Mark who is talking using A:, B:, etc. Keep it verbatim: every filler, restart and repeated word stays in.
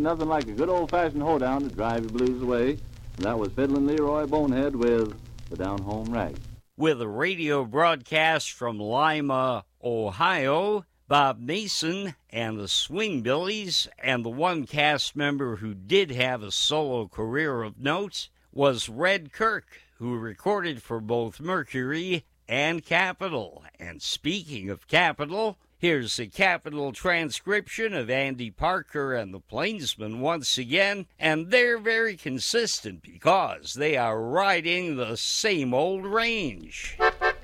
A: ain't nothing like a good old-fashioned hoedown to drive your blues away. And that was Fiddlin' Leroy Bonehead with the Down Home Rag.
B: With a radio broadcast from Lima, Ohio, Bob Mason and the Swing Billies, and the one cast member who did have a solo career of note was Red Kirk, who recorded for both Mercury and Capitol. And speaking of Capitol, here's a Capitol transcription of Andy Parker and the Plainsmen once again, and they're very consistent because they are riding the same old range.